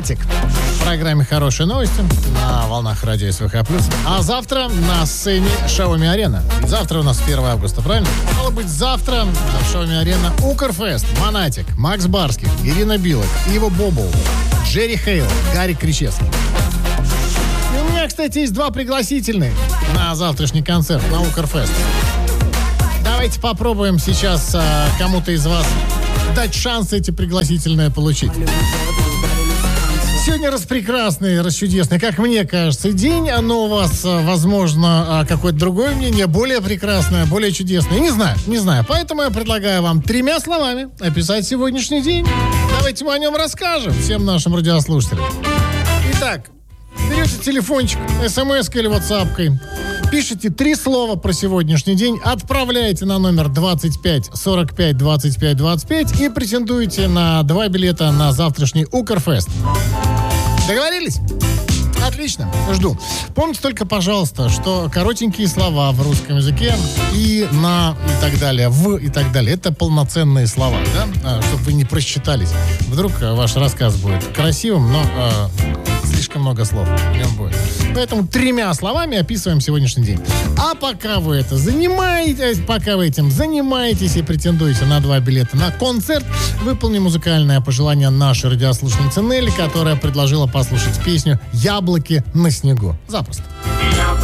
Монатик в программе «Хорошие новости» на волнах радио СВХ+. А завтра на сцене Xiaomi Arena. Завтра у нас 1 августа, правильно? Стало быть, завтра в Xiaomi Arena Укрфест, Монатик, Макс Барских, Ирина Билок, Ива Бобл, Джерри Хейл, Гарик Кричевский. И у меня, кстати, есть 2 пригласительных на завтрашний концерт, на Укрфест. Давайте попробуем сейчас кому-то из вас дать шанс эти пригласительные получить. Сегодня распрекрасный, расчудесный, как мне кажется, день. Но у вас, возможно, какое-то другое мнение, более прекрасное, более чудесное. Не знаю. Поэтому я предлагаю вам 3 словами описать сегодняшний день. Давайте мы о нем расскажем всем нашим радиослушателям. Итак, берете телефончик, смс-кой или ватсапкой, пишите 3 слова про сегодняшний день, отправляете на номер 25 45 25 25 и претендуете на 2 билета на завтрашний Укрфест. Договорились? Отлично, жду. Помните только, пожалуйста, что коротенькие слова в русском языке и на и так далее, в и так далее, это полноценные слова, да? Чтобы вы не просчитались. Вдруг ваш рассказ будет красивым, но слишком много слов в нем будет. Поэтому 3 словами описываем сегодняшний день. А пока вы этим занимаетесь и претендуете на 2 билета на концерт, выполним музыкальное пожелание нашей радиослушательницы Нелли, которая предложила послушать песню «Яблоки на снегу». Запросто.